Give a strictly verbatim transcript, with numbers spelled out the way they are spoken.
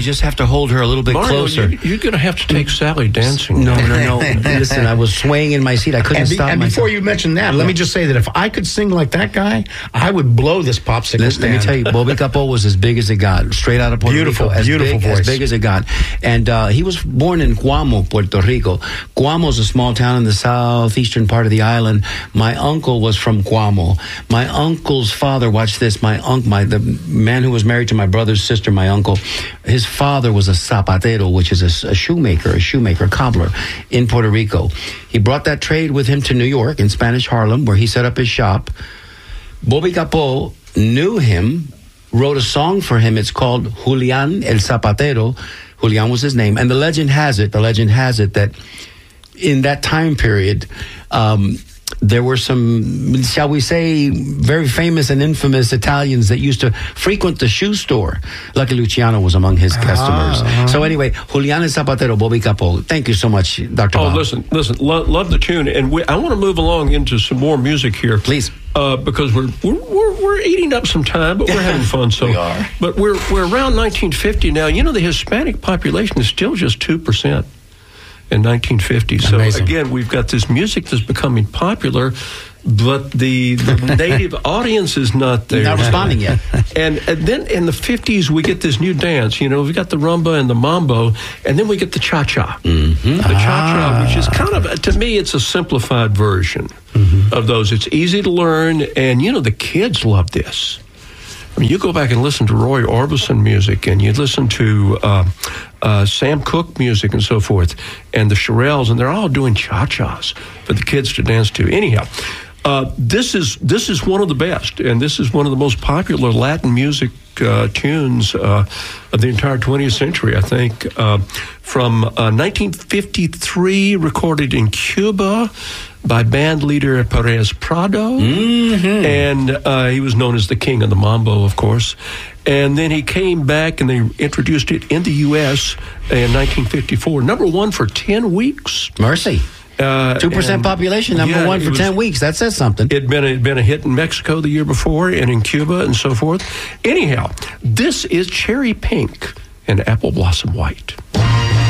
you just have to hold her a little bit Mario, closer. You, you're going to have to take Sally dancing. No, no, no. Listen, I was swaying in my seat. I couldn't And, be, stop and myself. before you mention that, let me just say that if I could sing like that guy, I would blow this popsicle Listen, stand. let me tell you, Bobby Capó was as big as it got, straight out of Puerto Beautiful, Rico. As beautiful big, voice. As big as it got. And uh, he was born in Cuamo, Puerto Rico. Cuamo's a small town in the southeastern part of the island. My uncle was from Cuamo. My uncle's father, watch this, my uncle, my the man who was married to my brother's sister, my uncle, his father was a zapatero, which is a, a shoemaker, a shoemaker, cobbler in Puerto Rico. He brought that trade with him to New York in Spanish Harlem, where he set up his shop. Bobby Capó knew him, wrote a song for him. It's called Julián el Zapatero. Julián was his name. And the legend has it, the legend has it that in that time period, um, there were some, shall we say, very famous and infamous Italians that used to frequent the shoe store. Lucky Luciano was among his customers. Uh-huh. So anyway, Julián el Zapatero, Bobby Capó. Thank you so much, Doctor Oh, Bob. listen, listen, lo- love the tune. And we, I want to move along into some more music here. Please. Uh, because we're, we're we're we're eating up some time, but we're having fun. So We are. But we're we're around nineteen fifty now. You know, the Hispanic population is still just two percent in nineteen fifty. So Amazing. again, we've got this music that's becoming popular, but the, the native audience is not there. Not responding yet. And, and then in the fifties, we get this new dance. You know, we got the rumba and the mambo, and then we get the cha-cha. Mm-hmm. The cha-cha, which is kind of, to me, it's a simplified version mm-hmm. of those. It's easy to learn, and, you know, the kids love this. I mean, you go back and listen to Roy Orbison music, and you listen to uh, uh, Sam Cooke music and so forth, and the Shirelles, and they're all doing cha-chas for the kids to dance to. Anyhow, uh, this is this is one of the best, and this is one of the most popular Latin music uh, tunes uh, of the entire twentieth century, I think. Uh, from uh, nineteen fifty-three, recorded in Cuba by band leader Perez Prado, Mm-hmm. and uh, he was known as the king of the mambo, of course. And then he came back and they introduced it in the U S in nineteen fifty-four. Number one for ten weeks. Mercy. Uh, Two percent and- population, number yeah, one it for was- ten weeks. That says something. It'd been a, it'd been a hit in Mexico the year before and in Cuba and so forth. Anyhow, this is Cherry Pink and Apple Blossom White.